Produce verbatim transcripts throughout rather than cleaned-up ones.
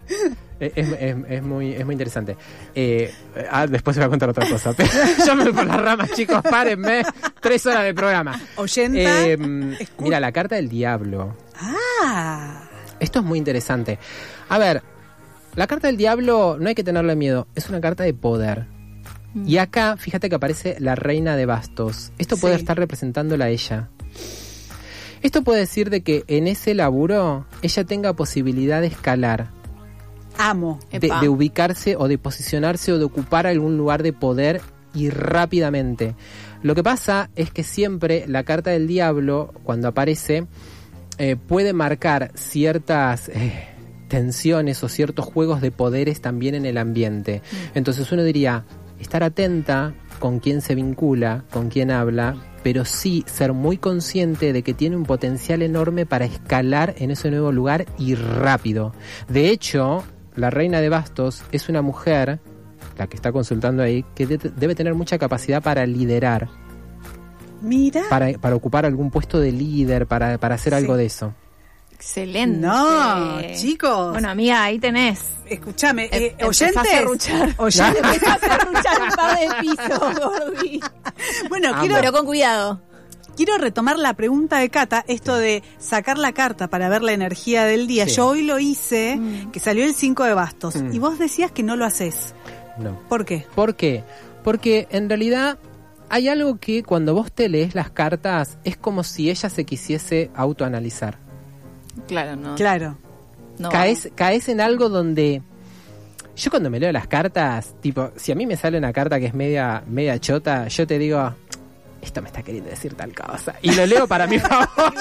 Es, es, es, muy, es muy interesante. Eh, ah, después se va a contar otra cosa. Pero yo me voy por las ramas, chicos, párenme. Tres horas de programa. Oyenta. Eh, mira, la carta del diablo. Ah. Esto es muy interesante. A ver, la carta del diablo no hay que tenerle miedo. Es una carta de poder. Mm. Y acá, fíjate que aparece la reina de bastos. Esto puede sí. estar representándola a ella. Esto puede decir de que en ese laburo ella tenga posibilidad de escalar. Amo. De, de ubicarse o de posicionarse o de ocupar algún lugar de poder y rápidamente. Lo que pasa es que siempre la carta del diablo, cuando aparece, eh, puede marcar ciertas eh, tensiones o ciertos juegos de poderes también en el ambiente. Mm. Entonces uno diría, estar atenta con quién se vincula, con quién habla, pero sí ser muy consciente de que tiene un potencial enorme para escalar en ese nuevo lugar y rápido. De hecho, la reina de bastos es una mujer, la que está consultando ahí, que de- debe tener mucha capacidad para liderar. Mira. Para, para ocupar algún puesto de líder, para, para hacer sí. algo de eso. Excelente. No, chicos. Bueno, amiga, ahí tenés. Escúchame, eh, Em- oyentes. empezás a ruchar. Oyentes. Empezás a ruchar un par de pisos, Gordi. Bueno, Ah, quiero, Pero con cuidado. quiero retomar la pregunta de Cata, esto de sacar la carta para ver la energía del día. Sí. Yo hoy lo hice, Mm. que salió el cinco de bastos, Mm. y vos decías que no lo haces. No. ¿Por qué? ¿Por qué? Porque en realidad hay algo que cuando vos te lees las cartas es como si ella se quisiese autoanalizar. Claro, no. Claro. no Caes, caes en algo donde... Yo cuando me leo las cartas, tipo, si a mí me sale una carta que es media, media chota, yo te digo, esto me está queriendo decir tal cosa. Y lo leo para mi favor.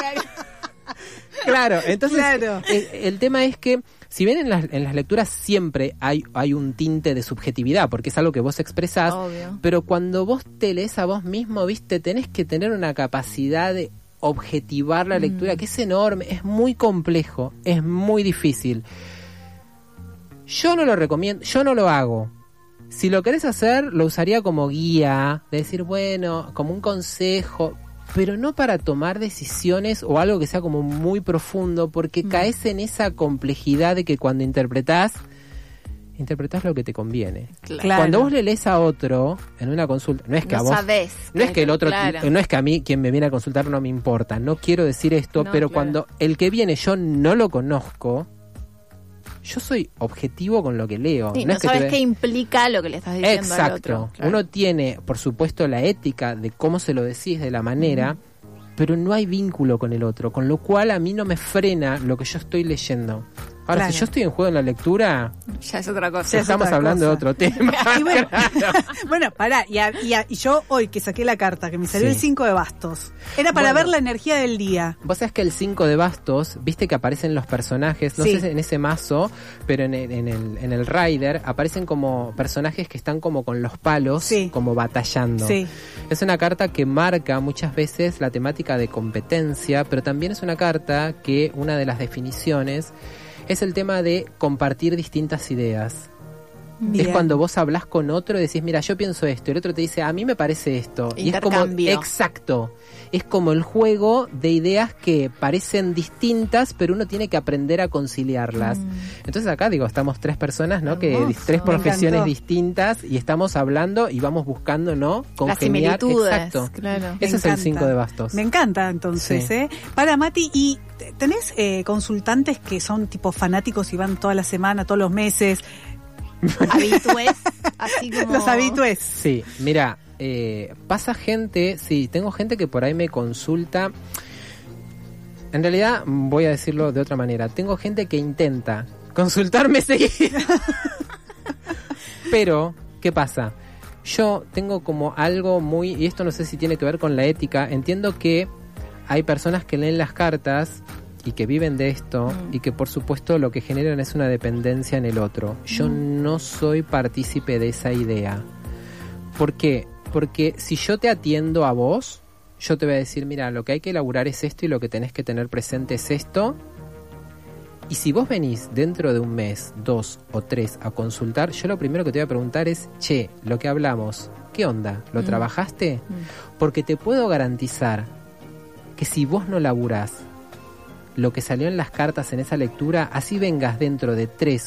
Claro, entonces Claro. El, el tema es que si bien en las, en las lecturas siempre hay, hay un tinte de subjetividad, porque es algo que vos expresás, Obvio. pero cuando vos te lees a vos mismo, viste, tenés que tener una capacidad de objetivar la lectura, Mm. que es enorme, es muy complejo, es muy difícil. Yo no lo recomiendo, yo no lo hago. Si lo querés hacer, lo usaría como guía, de decir, bueno, como un consejo, pero no para tomar decisiones o algo que sea como muy profundo, porque Mm. caes en esa complejidad de que cuando interpretás, interpretás lo que te conviene. Claro. Claro. Cuando vos le lees a otro en una consulta, no es que No a vos, sabés. no es que el otro, Claro. no es que a mí quien me viene a consultar no me importa, no quiero decir esto, No, pero claro. cuando el que viene yo no lo conozco, yo soy objetivo con lo que leo. Sí, no no, es que sabes te- qué implica lo que le estás diciendo al Exacto. otro. Claro. Uno tiene, por supuesto, la ética de cómo se lo decís, de la manera, pero no hay vínculo con el otro, con lo cual a mí no me frena lo que yo estoy leyendo. Ahora, Claro. si yo estoy en juego en la lectura, Ya es otra cosa. Ya es estamos otra hablando de cosa. otro tema. Y bueno, bueno, pará, y, a- y, a- y yo hoy que saqué la carta, que me salió Sí. el cinco de bastos, era para Bueno. ver la energía del día. Vos sabés que el cinco de bastos, viste que aparecen los personajes, no Sí. sé si en ese mazo, pero en el, en el, en el Rider aparecen como personajes que están como con los palos, Sí. como batallando. Sí. Es una carta que marca muchas veces la temática de competencia, pero también es una carta que una de las definiciones es el tema de compartir distintas ideas. Bien. Es cuando vos hablás con otro y decís, mira, yo pienso esto, y el otro te dice, a mí me parece esto. Y es como, Intercambio. exacto, es como el juego de ideas que parecen distintas, pero uno tiene que aprender a conciliarlas. Mm. Entonces acá, digo, estamos tres personas, ¿no? Que Hermoso. tres Me profesiones encantó. distintas y estamos hablando y vamos buscando, ¿no? Las Congeniar. similitudes. Exacto. Claro. Me Ese es el encanta. cinco de bastos. Me encanta entonces, Sí. ¿eh? Para Mati, ¿y t- tenés eh, consultantes que son tipo fanáticos y van toda la semana, todos los meses? Habitués. Así como. Los habitués. Sí, mira, eh, pasa gente, sí, tengo gente que por ahí me consulta. En realidad, voy a decirlo de otra manera, tengo gente que intenta consultarme seguido. Pero, ¿qué pasa? Yo tengo como algo muy, y esto no sé si tiene que ver con la ética, entiendo que hay personas que leen las cartas y que viven de esto Mm. y que por supuesto lo que generan es una dependencia en el otro. Yo no soy partícipe de esa idea. ¿Por qué? Porque si yo te atiendo a vos, yo te voy a decir, mira, lo que hay que elaborar es esto y lo que tenés que tener presente es esto. Y si vos venís dentro de un mes, dos o tres a consultar, yo lo primero que te voy a preguntar es, che, lo que hablamos, ¿qué onda? ¿Lo Mm. trabajaste? Mm. Porque te puedo garantizar que si vos no laburás lo que salió en las cartas en esa lectura, así vengas dentro de tres